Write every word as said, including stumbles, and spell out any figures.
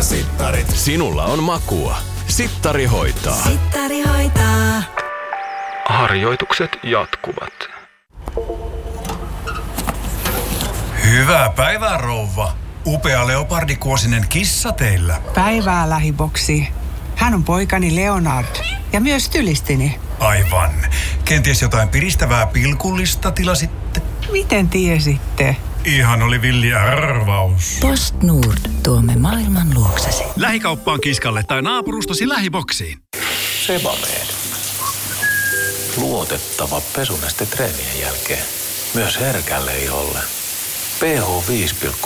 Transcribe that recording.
sittarit. Sinulla on makua. Sittari hoitaa. Sittari hoitaa. Harjoitukset jatkuvat. Hyvää päivää, rouva. Upea leopardikuosinen kissa teillä. Päivää, lähiboksi. Hän on poikani Leonard ja myös tylistini. Aivan. Kenties jotain piristävää pilkullista tilasitte? Miten tiesitte? Ihan oli villi arvaus. PostNord. Tuomme maailman luoksesi. Lähikauppaan kiskalle tai naapurustasi lähiboksiin. Sebamed. Luotettava pesuneste treenien jälkeen. Myös herkälle iholle. pH viisi pilkku